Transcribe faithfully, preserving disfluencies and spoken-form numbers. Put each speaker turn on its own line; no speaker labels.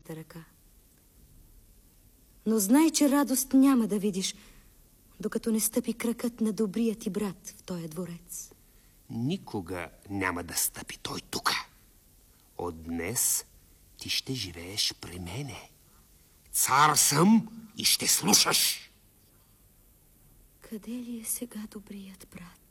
моята ръка. Но знай, че радост няма да видиш, докато не стъпи кракът на добрия ти брат в този дворец.
Никога няма да стъпи той тука. От днес ти ще живееш при мене. Цар съм и ще слушаш.
Къде ли е сега добрият брат?